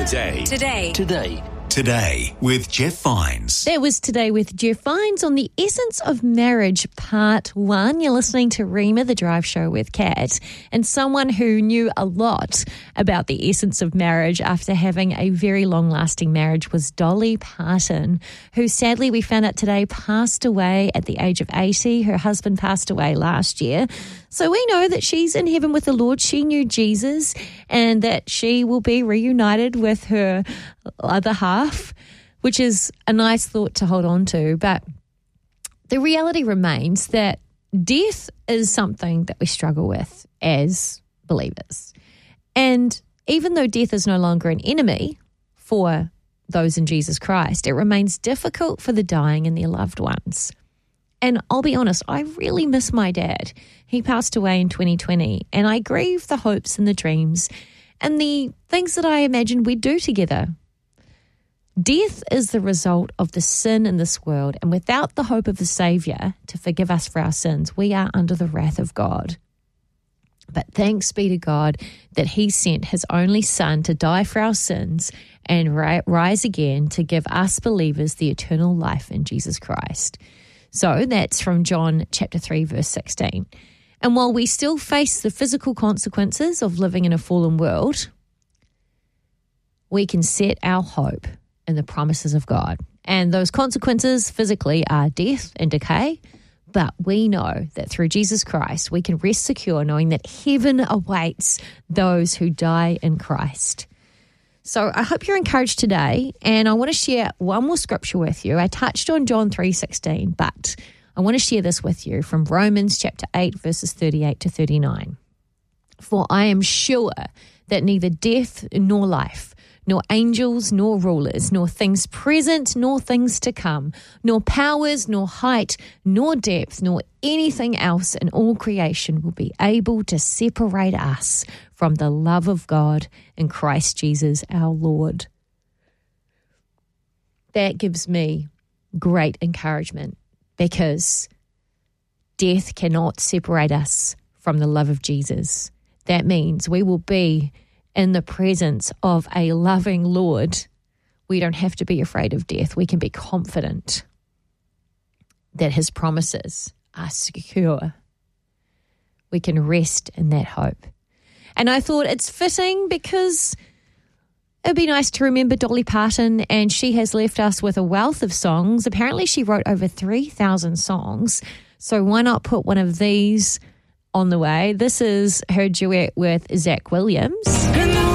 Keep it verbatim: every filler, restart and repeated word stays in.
Today. Today. Today. Today with Jeff Vines. That was Today with Jeff Vines on the Essence of Marriage Part one. You're listening to Rima, the Drive Show with Kat, and someone who knew a lot about the essence of marriage after having a very long-lasting marriage was Dolly Parton, who sadly we found out today passed away at the age of eighty. Her husband passed away last year. So we know that she's in heaven with the Lord. She knew Jesus and that she will be reunited with her other half, which is a nice thought to hold on to. But the reality remains that death is something that we struggle with as believers. And even though death is no longer an enemy for those in Jesus Christ, it remains difficult for the dying and their loved ones. And I'll be honest, I really miss my dad. He passed away in twenty twenty, and I grieve the hopes and the dreams and the things that I imagined we'd do together. Death is the result of the sin in this world, and without the hope of the Saviour to forgive us for our sins, we are under the wrath of God. But thanks be to God that He sent His only Son to die for our sins and ri- rise again to give us believers the eternal life in Jesus Christ. So that's from John chapter three, verse sixteen. And while we still face the physical consequences of living in a fallen world, we can set our hope in the promises of God. And those consequences physically are death and decay, but we know that through Jesus Christ, we can rest secure knowing that heaven awaits those who die in Christ. So I hope you're encouraged today, and I want to share one more scripture with you. I touched on John three sixteen, but I want to share this with you from Romans chapter eight, verses thirty-eight to thirty-nine. For I am sure that neither death nor life, nor angels, nor rulers, nor things present, nor things to come, nor powers, nor height, nor depth, nor anything else in all creation will be able to separate us from the love of God in Christ Jesus our Lord. That gives me great encouragement, because death cannot separate us from the love of Jesus. That means we will be in the presence of a loving Lord. We don't have to be afraid of death. We can be confident that His promises are secure. We can rest in that hope. And I thought it's fitting because it'd be nice to remember Dolly Parton, and she has left us with a wealth of songs. Apparently she wrote over three thousand songs. So why not put one of these on the way? This is her duet with Zach Williams.